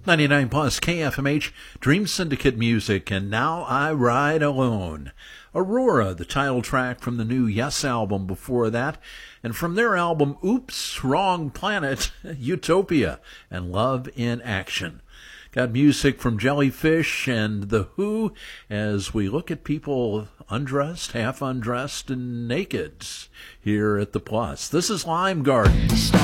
99 plus KFMH, Dream Syndicate music, and Now I Ride Alone. Aurora, the title track from the new Yes album before that, and from their album Oops, Wrong Planet, Utopia, and Love in Action. Got music from Jellyfish and The Who as we look at people undressed, half undressed, and naked here at the Plus. This is Lime Garden.